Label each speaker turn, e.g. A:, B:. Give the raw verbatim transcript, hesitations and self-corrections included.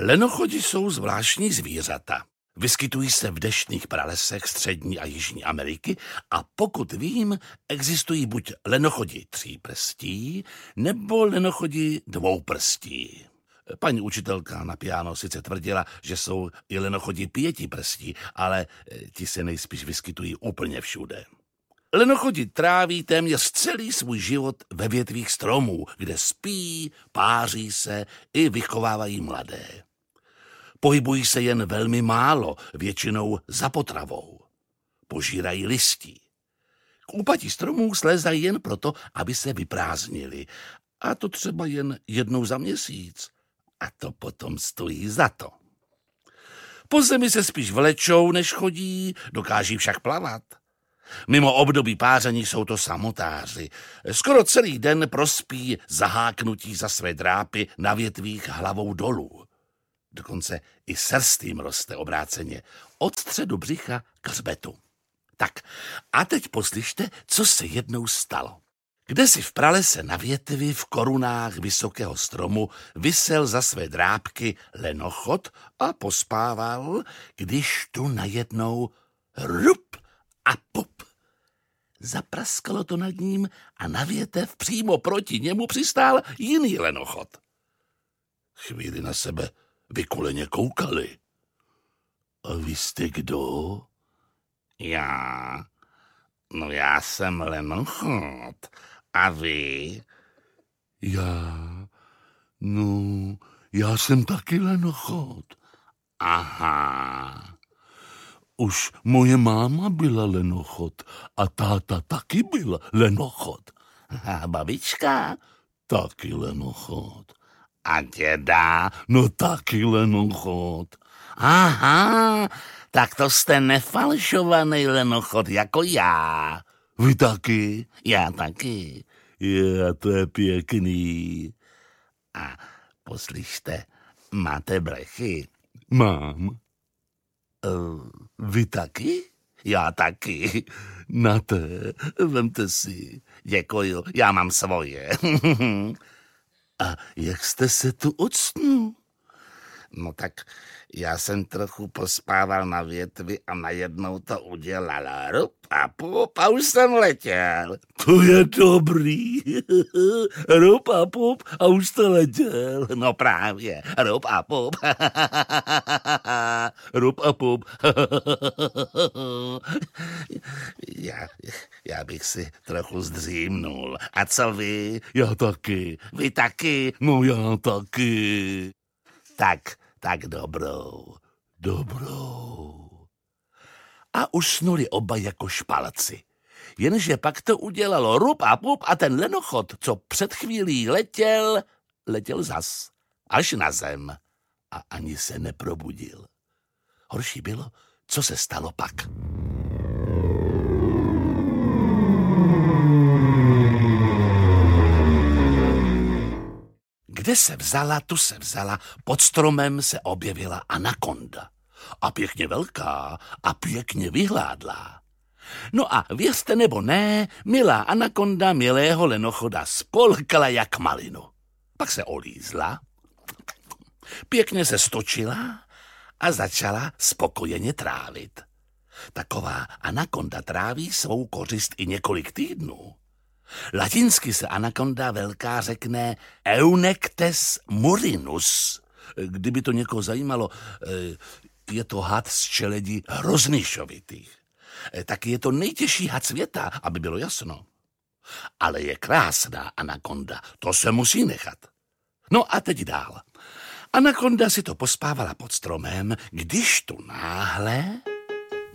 A: Lenochodi jsou zvláštní zvířata. Vyskytují se v deštných pralesech Střední a Jižní Ameriky a pokud vím, existují buď lenochodi tříprstí nebo lenochodi dvouprstí. Paní učitelka na piano sice tvrdila, že jsou i lenochodi pětiprstí, ale ti se nejspíš vyskytují úplně všude. Lenochodi tráví téměř celý svůj život ve větvích stromů, kde spí, páří se i vychovávají mladé. Pohybují se jen velmi málo, většinou za potravou. Požírají listí. K úpatí stromů slézají jen proto, aby se vyprázdnili. A to třeba jen jednou za měsíc. A to potom stojí za to. Po zemi se spíš vlečou, než chodí, dokáží však plavat. Mimo období páření jsou to samotáři. Skoro celý den prospí zaháknutí za své drápy na větvích hlavou dolů. Dokonce i srst jim roste obráceně, od středu břicha k hřbetu. Tak a teď poslyšte, co se jednou stalo. Kdesi v pralese na větvi v korunách vysokého stromu visel za své drápky lenochod a pospával, když tu najednou rup a pup. Zapraskalo to nad ním a na větev přímo proti němu přistál jiný lenochod. Chvíli na sebe vykuleně koukali. A vy jste kdo? Já? No já jsem lenochod. A vy? Já? No, já jsem taky lenochod. Aha. Už moje máma byla lenochod a táta taky byl lenochod. A babička? Taky lenochod. A děda? No taky lenochod. Aha, tak to jste nefalšovaný lenochod jako já. Vy taky? Já taky. Je, to je pěkný. A poslyšte, máte blechy? Mám. Uh, vy taky? Já taky. Na té, vemte si. Děkuju, já mám svoje. A jak jste se tu octnul? No tak já jsem trochu pospával na větvi a najednou to udělala rup a pup a už jsem letěl. To je dobrý. Rup a pup a už jste letěl. No právě, rup a pup. Rup a pup. já, já bych si trochu zdřímnul. A co vy? Já taky. Vy taky? No já taky. Tak, tak dobrou, dobrou. A usnuli oba jako špalci. Jenže pak to udělalo rup a pup a ten lenochod, co před chvílí letěl, letěl zas, až na zem a ani se neprobudil. Horší bylo, co se stalo pak. Kde se vzala, tu se vzala, pod stromem se objevila anakonda. A pěkně velká a pěkně vyhládlá. No a věřte nebo ne, milá anakonda milého lenochoda spolkla jak malinu. Pak se olízla, pěkně se stočila a začala spokojeně trávit. Taková anakonda tráví svou kořist i několik týdnů. Latinsky se anakonda velká řekne Eunectes murinus. Kdyby to někoho zajímalo, je to had z čeledi hroznyšovitých. Taky je to nejtěžší had světa, aby bylo jasno. Ale je krásná anakonda, to se musí nechat. No a teď dál. Anakonda si to pospávala pod stromem, když tu náhle